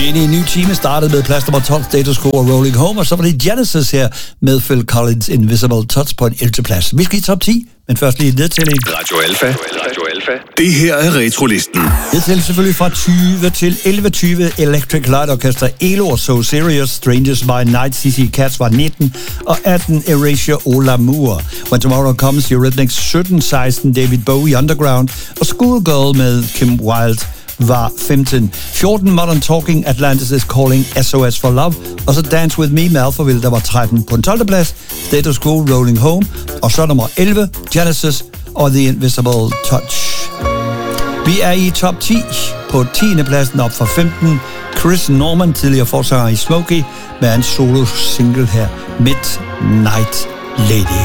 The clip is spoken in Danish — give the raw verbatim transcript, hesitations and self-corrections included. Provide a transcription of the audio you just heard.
Vi er inde i en ny time, startede med plads nummer tolv, Status Quo og Rolling Home, og så var det Genesis her med Phil Collins' Invisible Touch på en ellevte plads. Vi skal i top ti, men først lige en nedtælling. Radio Alfa. Radio Alfa. Det her er Retrolisten. Nedtælling selvfølgelig fra tyve til elleve tyve. Electric Light Orchestra, E L O og So Serious, Strangers by Night, C C Cats var nitten, og atten Erasure og L'Amour. When Tomorrow Comes, Eurythmics sytten, seksten David Bowie Underground, og Schoolgirl med Kim Wilde var femten. fjorten Modern Talking, Atlantis is Calling, S O S for Love, og så Dance With Me med Alphaville, der var tretten. På en tolvte plads, Status Quo, Rolling Home, og så nummer elleve, Genesis og The Invisible Touch. Vi er i top ti, på tiende pladsen op fra femten, Chris Norman, tidligere forsanger i Smokey, med en solo single her, Midnight Lady.